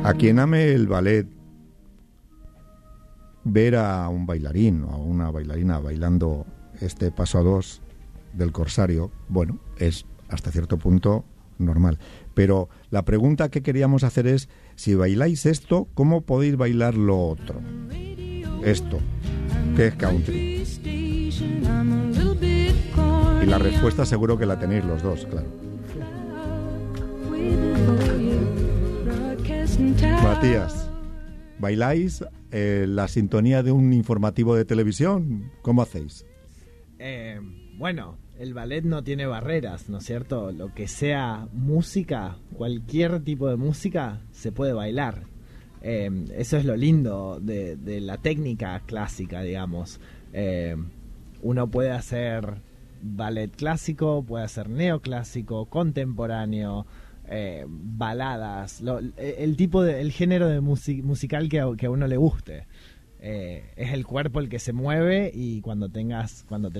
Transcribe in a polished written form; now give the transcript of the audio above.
A quien ame el ballet, ver a un bailarín o a una bailarina bailando este paso a dos del Corsario, bueno, es hasta cierto punto normal. Pero la pregunta que queríamos hacer es, si bailáis esto, ¿cómo podéis bailar lo otro? Esto, ¿qué es country? Y la respuesta seguro que la tenéis los dos, claro. Matías, ¿bailáis la sintonía de un informativo de televisión? ¿Cómo hacéis? Bueno, el ballet no tiene barreras, ¿no es cierto? Lo que sea música, cualquier tipo de música, se puede bailar. Eso es lo lindo de la técnica clásica, digamos. Uno puede hacer ballet clásico, puede hacer neoclásico, contemporáneo, baladas, el género de musical que a uno le guste. Es el cuerpo el que se mueve, y cuando